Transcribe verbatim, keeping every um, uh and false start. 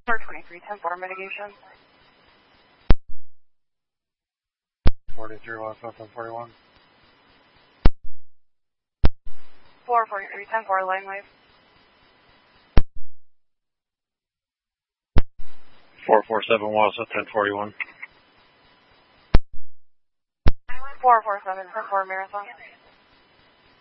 four twenty-three, ten four mitigation. forty-three, West ten forty-one. four forty-three, ten four, line wave. four forty-seven, West ten forty-one. four forty-seven, ten four, marathon.